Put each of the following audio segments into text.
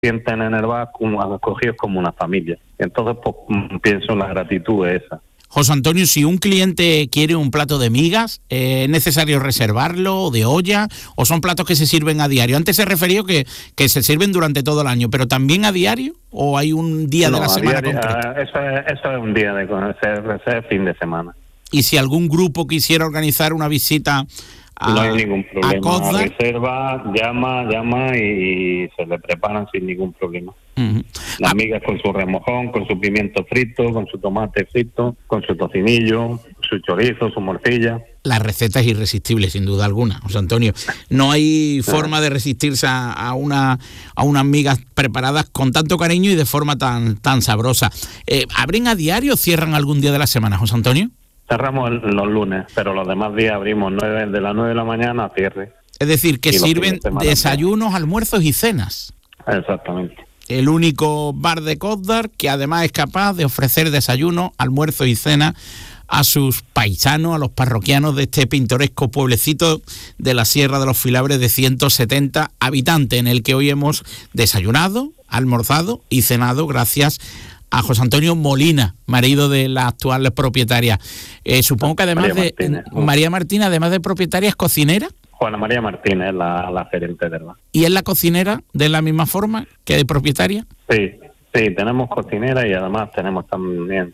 sienten en el bar como acogidos como una familia. Entonces, pues, pienso en la gratitud esa. José Antonio, si un cliente quiere un plato de migas, ¿es necesario reservarlo, de olla, o son platos que se sirven a diario? Antes se refirió que se sirven durante todo el año, pero ¿también a diario o hay un día de la semana diario, concreto? Eso es un día de fin de semana. Y si algún grupo quisiera organizar una visita no hay ningún problema, reserva, llama y se le preparan sin ningún problema. Uh-huh. Las migas con su remojón, con su pimiento frito, con su tomate frito, con su tocinillo, su chorizo, su morcilla. La receta es irresistible, sin duda alguna, José Antonio. No hay forma de resistirse a unas migas preparadas con tanto cariño y de forma tan sabrosa. ¿Abren a diario o cierran algún día de la semana, José Antonio? Cerramos los lunes, pero los demás días abrimos de las 9 de la mañana a cierre. Es decir, que sirven desayunos, almuerzos y cenas. Exactamente. El único bar de Cózdar que además es capaz de ofrecer desayunos, almuerzos y cenas a sus paisanos, a los parroquianos de este pintoresco pueblecito de la Sierra de los Filabres de 170 habitantes, en el que hoy hemos desayunado, almorzado y cenado gracias a José Antonio Molina, marido de la actual propietaria. Supongo que además María Martínez, además de propietaria, es cocinera. Juana María Martínez, la gerente del bar. ¿Y es la cocinera de la misma forma que de propietaria? Sí, tenemos cocinera y además tenemos también,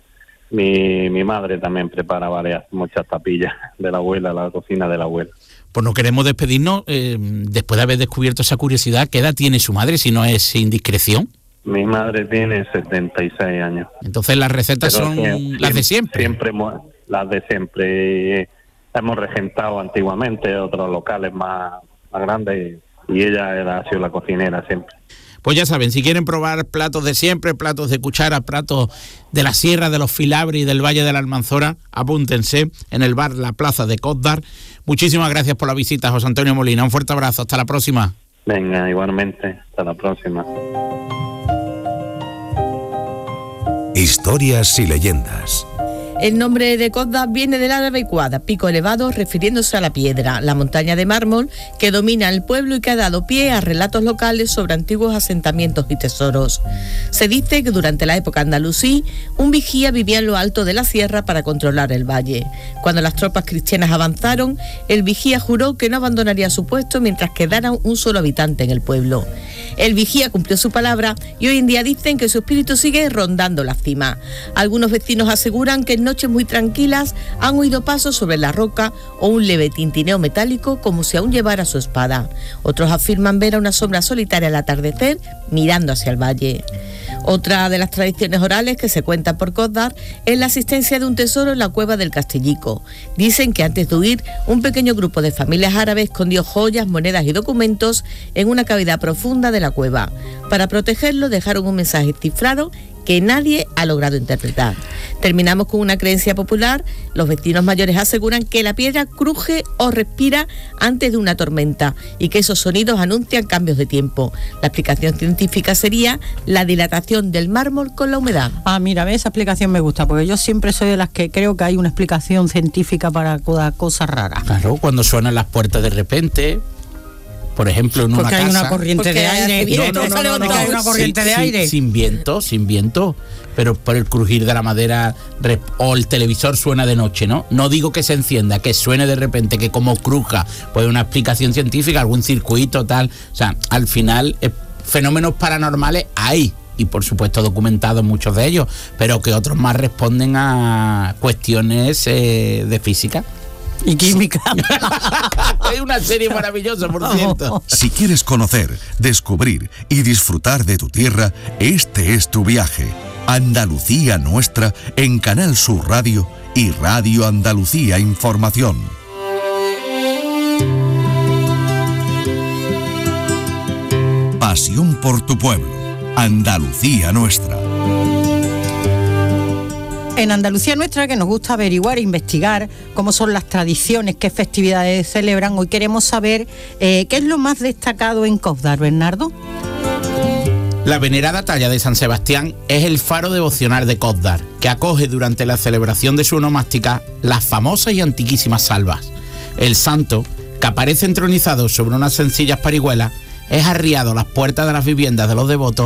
mi madre también prepara muchas tapillas de la abuela, la cocina de la abuela. Pues no queremos despedirnos, después de haber descubierto esa curiosidad, ¿qué edad tiene su madre, si no es indiscreción? Mi madre tiene 76 años. Entonces las recetas son las de siempre. Siempre las de siempre. Hemos regentado antiguamente otros locales más grandes y ella ha sido la cocinera siempre. Pues ya saben, si quieren probar platos de siempre, platos de cuchara, platos de la Sierra de los Filabres y del Valle de la Almanzora, apúntense en el bar La Plaza de Cózdar. Muchísimas gracias por la visita, José Antonio Molina. Un fuerte abrazo. Hasta la próxima. Venga, igualmente. Hasta la próxima. Historias y leyendas. El nombre de Cózdar viene del árabe cuadra, pico elevado, refiriéndose a la piedra, la montaña de mármol que domina el pueblo y que ha dado pie a relatos locales sobre antiguos asentamientos y tesoros. Se dice que durante la época andalusí, un vigía vivía en lo alto de la sierra para controlar el valle. Cuando las tropas cristianas avanzaron, el vigía juró que no abandonaría su puesto mientras quedara un solo habitante en el pueblo. El vigía cumplió su palabra y hoy en día dicen que su espíritu sigue rondando la cima. Algunos vecinos aseguran que en noches muy tranquilas han oído pasos sobre la roca o un leve tintineo metálico como si aún llevara su espada. Otros afirman ver a una sombra solitaria al atardecer mirando hacia el valle. Otra de las tradiciones orales que se cuenta por Cózdar es la existencia de un tesoro en la cueva del Castellico. Dicen que antes de huir, un pequeño grupo de familias árabes escondió joyas, monedas y documentos en una cavidad profunda de la cueva. Para protegerlo dejaron un mensaje cifrado que nadie ha logrado interpretar. Terminamos con una creencia popular. Los vecinos mayores aseguran que la piedra cruje o respira antes de una tormenta y que esos sonidos anuncian cambios de tiempo. La explicación científica sería la dilatación del mármol con la humedad. Ah, mira, esa explicación me gusta, porque yo siempre soy de las que creo que hay una explicación científica para cada cosa rara. Claro, cuando suenan las puertas de repente, por ejemplo, en porque una casa. Porque hay una corriente de aire. No, hay una corriente de aire. Sin viento, pero por el crujir de la madera o el televisor suena de noche, ¿no? No digo que se encienda, que suene de repente, que como cruja, pues una explicación científica, algún circuito, tal. O sea, al final, fenómenos paranormales hay. Y por supuesto documentados muchos de ellos, pero que otros más responden a cuestiones de física. Y química. Es una serie maravillosa, por cierto. Si quieres conocer, descubrir y disfrutar de tu tierra, este es tu viaje. Andalucía Nuestra en Canal Sur Radio y Radio Andalucía Información. Pasión por tu pueblo. Andalucía Nuestra. En Andalucía Nuestra, que nos gusta averiguar e investigar cómo son las tradiciones, qué festividades celebran, hoy queremos saber qué es lo más destacado en Cózdar, Bernardo. La venerada talla de San Sebastián es el faro devocional de Cózdar, que acoge durante la celebración de su onomástica las famosas y antiquísimas salvas. El santo, que aparece entronizado sobre unas sencillas parihuelas, es arriado a las puertas de las viviendas de los devotos